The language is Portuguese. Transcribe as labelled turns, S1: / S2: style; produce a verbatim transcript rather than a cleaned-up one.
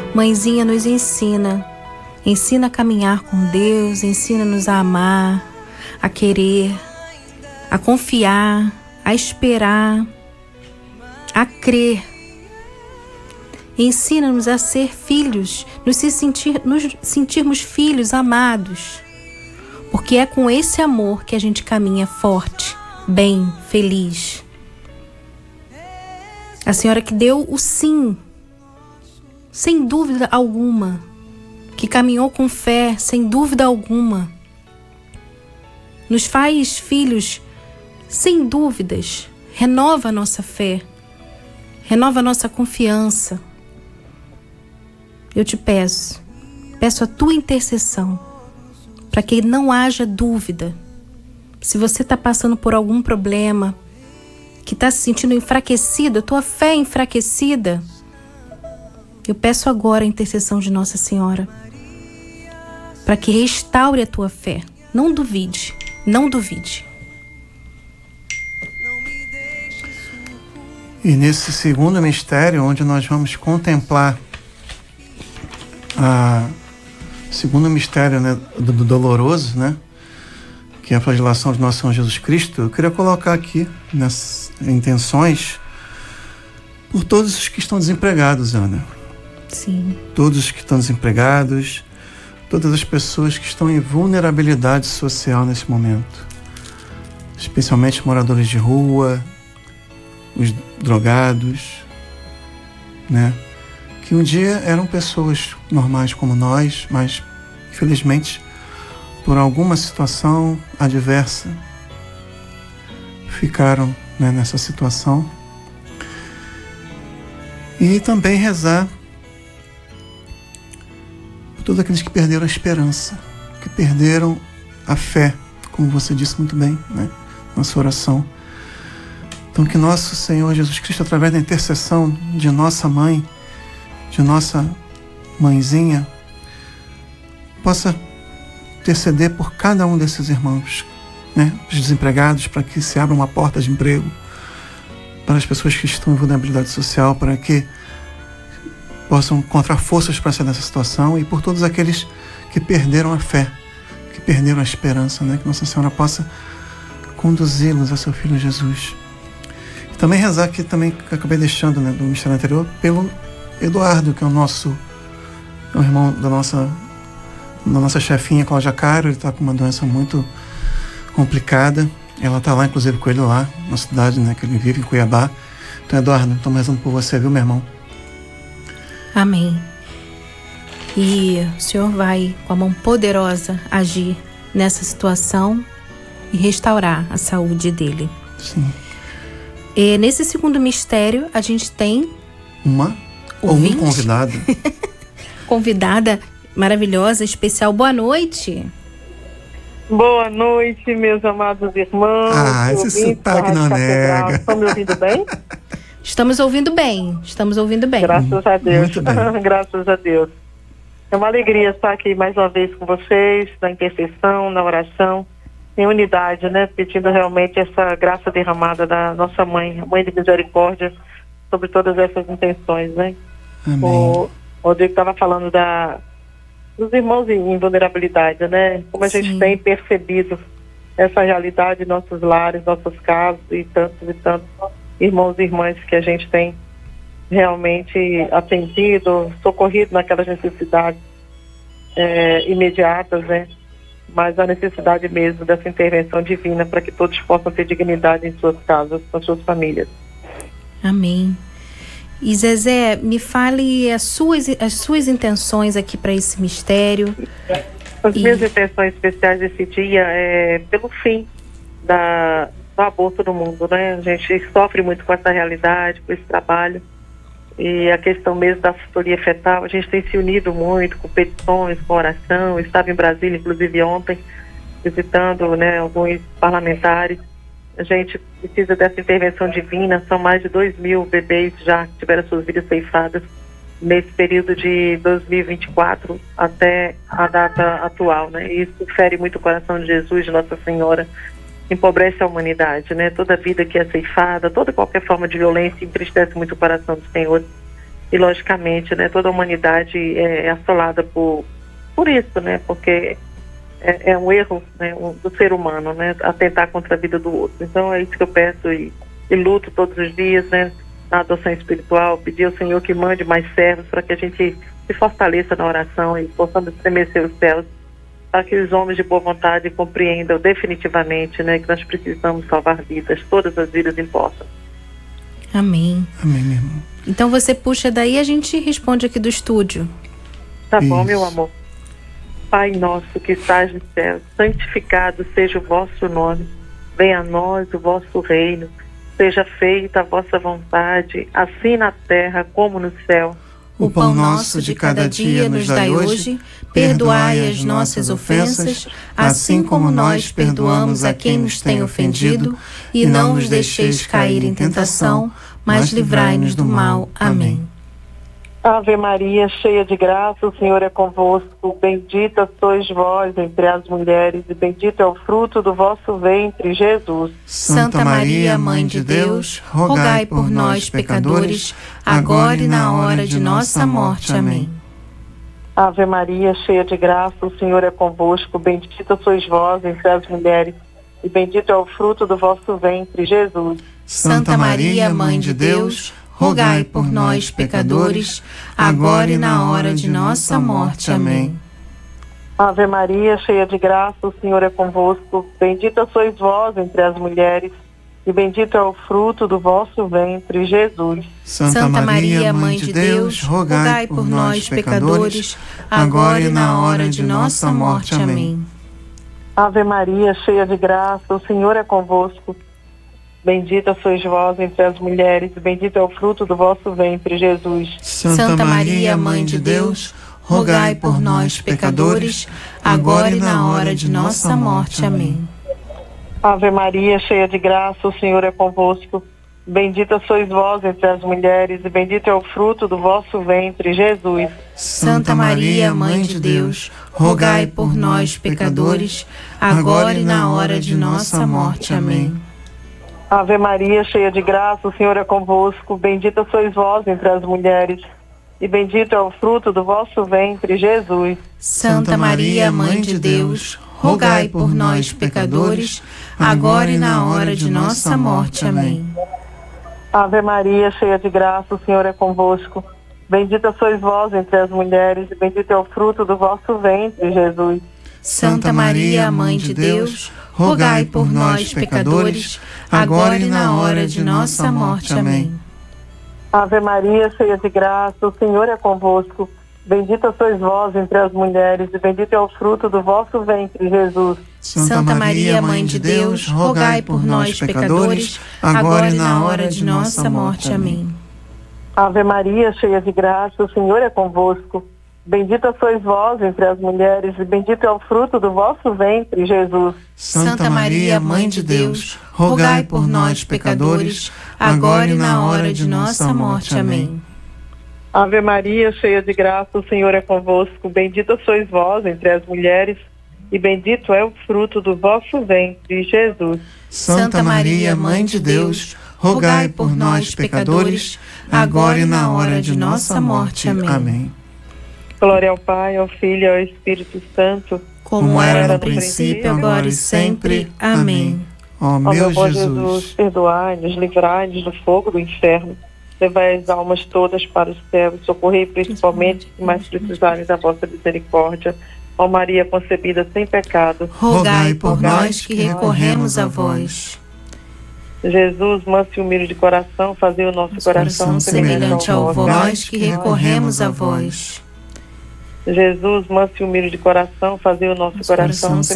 S1: Mãezinha, nos ensina. Ensina a caminhar com Deus, ensina-nos a amar, a querer, a confiar, a esperar, a crer. Ensina-nos a ser filhos, nos, se sentir, nos sentirmos filhos amados, porque é com esse amor que a gente caminha forte, bem, feliz. A Senhora que deu o sim, sem dúvida alguma, que caminhou com fé, sem dúvida alguma, nos faz filhos sem dúvidas, renova a nossa fé, renova a nossa confiança. Eu te peço, peço a tua intercessão, para que não haja dúvida. Se você está passando por algum problema, que está se sentindo enfraquecido, a tua fé é enfraquecida, eu peço agora a intercessão de Nossa Senhora, para que restaure a tua fé. Não duvide, não duvide.
S2: E nesse segundo mistério, onde nós vamos contemplar a segundo mistério, né, do, do doloroso, né, que é a flagelação de nosso Senhor Jesus Cristo, eu queria colocar aqui nas intenções por todos os que estão desempregados, Ana.
S1: Sim.
S2: Todos os que estão desempregados, todas as pessoas que estão em vulnerabilidade social nesse momento, especialmente moradores de rua, os drogados, né? Que um dia eram pessoas normais como nós, mas infelizmente por alguma situação adversa ficaram, né, nessa situação. E também rezar por todos aqueles que perderam a esperança, que perderam a fé, como você disse muito bem, né, na sua oração. Então que nosso Senhor Jesus Cristo, através da intercessão de nossa mãe, de nossa mãezinha, possa interceder por cada um desses irmãos, né, os desempregados, para que se abra uma porta de emprego, para as pessoas que estão em vulnerabilidade social, para que possam encontrar forças para sair dessa situação, e por todos aqueles que perderam a fé, que perderam a esperança, né, que Nossa Senhora possa conduzi-los a seu Filho Jesus. E também rezar aqui, também, que eu acabei deixando, né, do mistério anterior, pelo Eduardo, que é o nosso, é o irmão da nossa, da nossa chefinha Cláudia Caro. Ele está com uma doença muito complicada. Ela está lá, inclusive, com ele lá, na cidade, né, que ele vive, em Cuiabá. Então, Eduardo, estamos rezando por você, viu, meu irmão?
S1: Amém. E o Senhor vai, com a mão poderosa, agir nessa situação e restaurar a saúde dele.
S2: Sim.
S1: E nesse segundo mistério, a gente tem
S2: uma
S1: ouvinte,
S2: ou um convidado.
S1: Convidada maravilhosa, especial. Boa noite.
S3: Boa noite, meus amados irmãos.
S2: Ah, esse sotaque não nega.
S3: Estão me ouvindo bem?
S1: Estamos ouvindo bem, estamos ouvindo bem.
S3: Graças a Deus.
S2: Muito bem.
S3: Graças a Deus. É uma alegria estar aqui mais uma vez com vocês, na intercessão, na oração, em unidade, né? Pedindo realmente essa graça derramada da nossa mãe, a Mãe de Misericórdia, sobre todas essas intenções, né?
S2: Amém.
S3: O Rodrigo estava falando da, dos irmãos em vulnerabilidade, né? Como a
S1: Sim.
S3: gente tem percebido essa realidade em nossos lares, nossos casos, e tantos e tantos irmãos e irmãs que a gente tem realmente atendido, socorrido naquelas necessidades é, imediatas, né? Mas a necessidade mesmo dessa intervenção divina para que todos possam ter dignidade em suas casas, com suas famílias.
S1: Amém. E Zezé, me fale as suas, as suas intenções aqui para esse mistério.
S3: As
S1: e...
S3: minhas intenções especiais desse dia é pelo fim da, do aborto no mundo, né? A gente sofre muito com essa realidade, com esse trabalho. E a questão mesmo da assessoria fetal, a gente tem se unido muito com petições, com oração. Eu estava em Brasília, inclusive ontem, visitando, né, alguns parlamentares. A gente precisa dessa intervenção divina. São mais de dois mil bebês já que tiveram suas vidas ceifadas nesse período de dois mil e vinte e quatro até a data atual, né? E isso fere muito o coração de Jesus, de Nossa Senhora, empobrece a humanidade, né? Toda vida que é ceifada, toda qualquer forma de violência entristece muito o coração do Senhor. e logicamente, né, toda a humanidade é, é assolada por, por isso, né, porque é, é um erro, né, um, do ser humano, né, atentar contra a vida do outro. Então é isso que eu peço e, e luto todos os dias, né, na adoção espiritual, pedir ao Senhor que mande mais servos para que a gente se fortaleça na oração e possamos estremecer os céus, para que os homens de boa vontade compreendam definitivamente, né, que nós precisamos salvar vidas, todas as vidas importam.
S1: Amém.
S2: Amém, meu irmão.
S1: Então você puxa daí e a gente responde aqui do estúdio.
S3: Tá bom,
S2: Isso.
S3: meu amor. Pai nosso que estás no céu, santificado seja o vosso nome. Venha a nós o vosso reino. Seja feita a vossa vontade, assim na terra como no céu.
S1: O pão nosso de cada dia nos dai hoje. Perdoai as nossas ofensas, assim como nós perdoamos a quem nos tem ofendido. E não nos deixeis cair em tentação, mas livrai-nos do mal. Amém.
S3: Ave Maria, cheia de graça, o Senhor é convosco. Bendita sois vós entre as mulheres, e bendito é o fruto do vosso ventre, Jesus.
S1: Santa Maria, Mãe de Deus, rogai por nós, pecadores, agora e na hora de nossa morte. Amém.
S3: Ave Maria, cheia de graça, o Senhor é convosco. Bendita sois vós entre as mulheres, e bendito é o fruto do vosso ventre, Jesus.
S1: Santa Maria, Mãe de Deus, rogai por nós, pecadores, agora e na hora de nossa morte. Amém.
S3: Ave Maria, cheia de graça, o Senhor é convosco. Bendita sois vós entre as mulheres, e bendito é o fruto do vosso ventre, Jesus.
S1: Santa Maria, Mãe de Deus, rogai por nós, pecadores, agora e na hora de nossa morte. Amém.
S3: Ave Maria, cheia de graça, o Senhor é convosco. Bendita sois vós entre as mulheres, e bendito é o fruto do vosso ventre, Jesus.
S1: Santa Maria, Mãe de Deus, rogai por nós, pecadores, agora e na hora de nossa morte. Amém.
S3: Ave Maria, cheia de graça, o Senhor é convosco. Bendita sois vós entre as mulheres, e bendito é o fruto do vosso ventre, Jesus.
S1: Santa Maria, Mãe de Deus, rogai por nós, pecadores, agora e na hora de nossa morte. Amém.
S3: Ave Maria, cheia de graça, o Senhor é convosco. Bendita sois vós entre as mulheres, e bendito é o fruto do vosso ventre, Jesus.
S1: Santa Maria, Mãe de Deus, rogai por nós, pecadores, agora e na hora de nossa morte. Amém.
S3: Ave Maria, cheia de graça, o Senhor é convosco. Bendita sois vós entre as mulheres, e bendito é o fruto do vosso ventre, Jesus.
S1: Santa Maria, Mãe de Deus, rogai por nós, pecadores, agora e na hora de nossa morte. Amém.
S3: Ave Maria, cheia de graça, o Senhor é convosco. Bendita sois vós entre as mulheres, e bendito é o fruto do vosso ventre, Jesus.
S1: Santa Maria, Mãe de Deus, rogai por nós, pecadores, agora e na hora de nossa morte. Amém.
S3: Ave Maria, cheia de graça, o Senhor é convosco. Bendita sois vós entre as mulheres, e bendito é o fruto do vosso ventre, Jesus.
S1: Santa Maria, Mãe de Deus, rogai por nós, pecadores, agora e na hora de nossa morte. Amém.
S3: Ave Maria, cheia de graça, o Senhor é convosco. Bendita sois vós entre as mulheres, e bendito é o fruto do vosso ventre, Jesus.
S1: Santa Maria, Mãe de Deus, rogai por nós, pecadores, agora e na hora de nossa morte. Amém.
S2: Amém.
S3: Glória ao Pai, ao Filho e ao Espírito Santo,
S1: como era no princípio, agora e sempre. Amém.
S2: Ó
S3: Ó
S2: meu
S3: meu bom
S2: Jesus,
S3: Jesus, perdoai-nos, livrai-nos do fogo do inferno, levai as almas todas para o céu e socorrei principalmente os que mais precisarem da vossa misericórdia. Ó Maria concebida sem pecado,
S1: Rogai por nós que recorremos a vós.
S3: Jesus, manso e humilde de coração, fazei o nosso coração
S1: Semelhante ao vós que recorremos a vós.
S3: Jesus, manso e humilde de coração, fazei o nosso coração